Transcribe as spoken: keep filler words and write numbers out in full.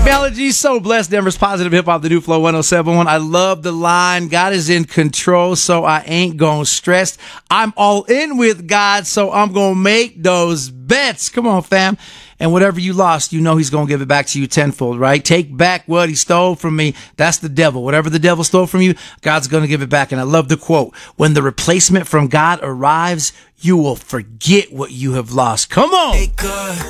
Melody, so blessed. Denver's Positive Hip Hop, the new Flow one oh seven point one. I love the line, God is in control, so I ain't gonna stress. I'm all in with God, so I'm gonna make those bets. Come on, fam. And whatever you lost, you know he's going to give it back to you tenfold, right? Take back what he stole from me. That's the devil. Whatever the devil stole from you, God's going to give it back. And I love the quote, when the replacement from God arrives, you will forget what you have lost. Come on.